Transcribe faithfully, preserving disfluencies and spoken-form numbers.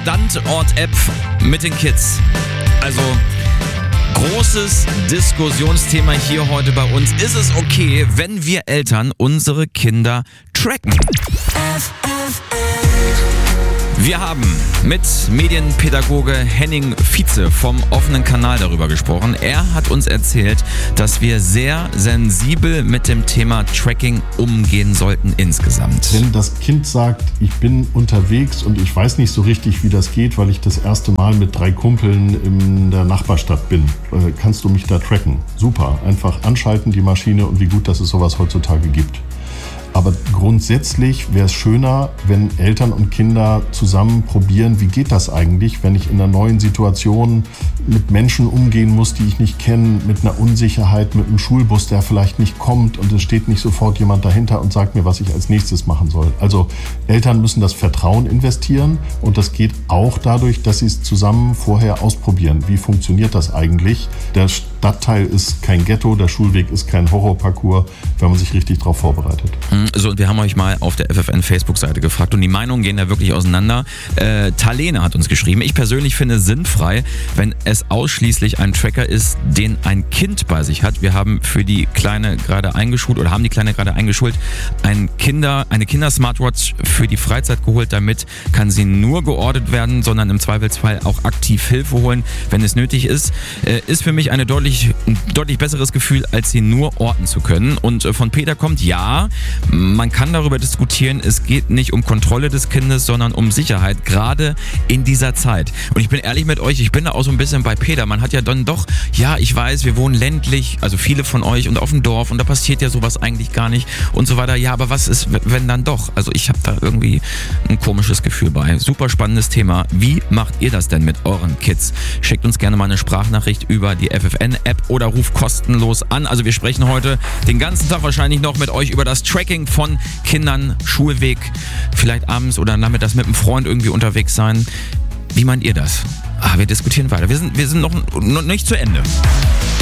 Standort-App mit den Kids. Also großes Diskussionsthema hier heute bei uns. Ist es okay, wenn wir Eltern unsere Kinder tracken? Wir haben mit Medienpädagoge Henning Vize vom offenen Kanal darüber gesprochen. Er hat uns erzählt, dass wir sehr sensibel mit dem Thema Tracking umgehen sollten insgesamt. Wenn das Kind sagt, ich bin unterwegs und ich weiß nicht so richtig, wie das geht, weil ich das erste Mal mit drei Kumpeln in der Nachbarstadt bin, kannst du mich da tracken? Super, einfach anschalten die Maschine und wie gut, dass es sowas heutzutage gibt. Aber grundsätzlich wäre es schöner, wenn Eltern und Kinder zusammen probieren, wie geht das eigentlich, wenn ich in einer neuen Situation mit Menschen umgehen muss, die ich nicht kenne, mit einer Unsicherheit, mit einem Schulbus, der vielleicht nicht kommt und es steht nicht sofort jemand dahinter und sagt mir, was ich als nächstes machen soll. Also Eltern müssen das Vertrauen investieren und das geht auch dadurch, dass sie es zusammen vorher ausprobieren. Wie funktioniert das eigentlich? Der Stadtteil ist kein Ghetto, der Schulweg ist kein Horrorparcours, wenn man sich richtig darauf vorbereitet. So, und wir haben euch mal auf der F F N-Facebook-Seite gefragt und die Meinungen gehen da wirklich auseinander. Äh, Talene hat uns geschrieben, ich persönlich finde es sinnfrei, wenn es ausschließlich ein Tracker ist, den ein Kind bei sich hat. Wir haben für die Kleine gerade eingeschult oder haben die Kleine gerade eingeschult, ein Kinder, eine Kinder-Smartwatch für die Freizeit geholt. Damit kann sie nur geortet werden, sondern im Zweifelsfall auch aktiv Hilfe holen, wenn es nötig ist. Äh, ist für mich eine deutlich, ein deutlich besseres Gefühl, als sie nur orten zu können. Und äh, von Peter kommt, ja, man kann darüber diskutieren, es geht nicht um Kontrolle des Kindes, sondern um Sicherheit, gerade in dieser Zeit. Und ich bin ehrlich mit euch, ich bin da auch so ein bisschen bei Peter. Man hat ja dann doch, ja, ich weiß, wir wohnen ländlich, also viele von euch und auf dem Dorf und da passiert ja sowas eigentlich gar nicht und so weiter. Ja, aber was ist, wenn dann doch? Also ich habe da irgendwie ein komisches Gefühl bei. Super spannendes Thema. Wie macht ihr das denn mit euren Kids? Schickt uns gerne mal eine Sprachnachricht über die F F N-App oder ruft kostenlos an. Also wir sprechen heute den ganzen Tag wahrscheinlich noch mit euch über das Tracking von Kindern, Schulweg, vielleicht abends oder nachmittags mit einem Freund irgendwie unterwegs sein. Wie meint ihr das? Ah, wir diskutieren weiter. Wir sind, wir sind noch, noch nicht zu Ende.